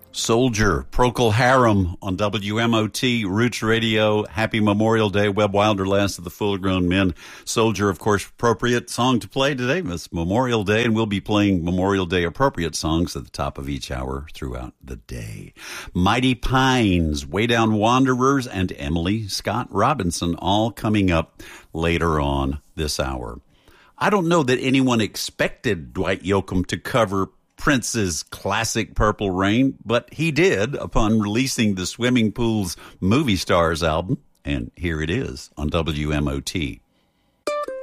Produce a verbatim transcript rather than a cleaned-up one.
Soldier, Procol Harum on W M O T, Roots Radio. Happy Memorial Day. Webb Wilder, last of the full-grown men. Soldier, of course, appropriate song to play today. It's Memorial Day, and we'll be playing Memorial Day appropriate songs at the top of each hour throughout the day. Mighty Pines, Way Down Wanderers, and Emily Scott Robinson, all coming up later on this hour. I don't know that anyone expected Dwight Yoakam to cover Prince's classic Purple Rain, but he did upon releasing the Swimming Pools Movie Stars album, and here it is on W M O T.